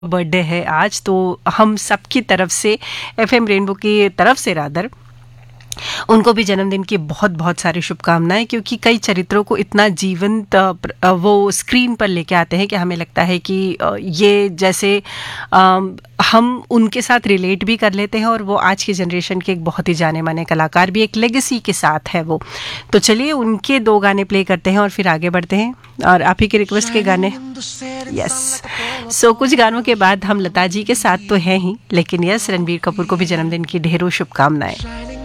Birthday है आज, तो हम सबकी तरफ से, एफएम रेनबो की तरफ से रादर, उनको भी जन्मदिन की बहुत बहुत सारी शुभकामनाएं, क्योंकि कई चरित्रों को इतना जीवंत वो स्क्रीन पर लेके आते हैं कि हमें लगता है कि ये जैसे हम उनके साथ रिलेट भी कर लेते हैं, और वो आज की जनरेशन के एक बहुत ही जाने माने कलाकार भी, एक लेगेसी के साथ है वो। तो चलिए उनके 2 गाने प्ले करते हैं और फिर आगे बढ़ते हैं, और आप ही के रिक्वेस्ट के गाने। यस, सो कुछ गानों के बाद हम लता जी के साथ तो हैं ही, लेकिन यस, रणबीर कपूर को भी जन्मदिन की ढेरों शुभकामनाएं।